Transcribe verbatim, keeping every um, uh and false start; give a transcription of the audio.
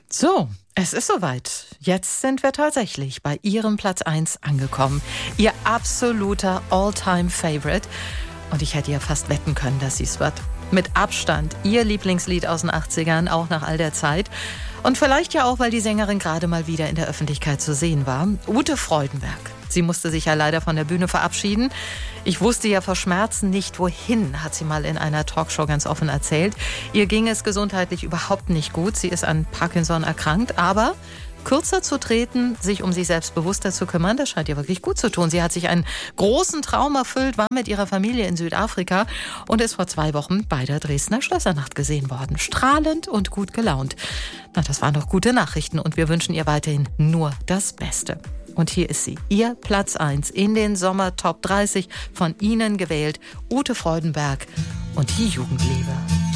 So, es ist soweit. Jetzt sind wir tatsächlich bei Ihrem Platz eins angekommen. Ihr absoluter All-Time-Favorite. Und ich hätte ja fast wetten können, dass sie es wird. Mit Abstand Ihr Lieblingslied aus den achtzigern, auch nach all der Zeit. Und vielleicht ja auch, weil die Sängerin gerade mal wieder in der Öffentlichkeit zu sehen war. Ute Freudenberg. Sie musste sich ja leider von der Bühne verabschieden. Ich wusste ja vor Schmerzen nicht, wohin, hat sie mal in einer Talkshow ganz offen erzählt. Ihr ging es gesundheitlich überhaupt nicht gut. Sie ist an Parkinson erkrankt, aber kürzer zu treten, sich um sich selbst bewusster zu kümmern, das scheint ihr wirklich gut zu tun. Sie hat sich einen großen Traum erfüllt, war mit ihrer Familie in Südafrika und ist vor zwei Wochen bei der Dresdner Schlössernacht gesehen worden. Strahlend und gut gelaunt. Na, das waren doch gute Nachrichten und wir wünschen ihr weiterhin nur das Beste. Und hier ist sie, ihr Platz eins in den Sommer Top dreißig, von Ihnen gewählt, Ute Freudenberg und die Jugendliebe.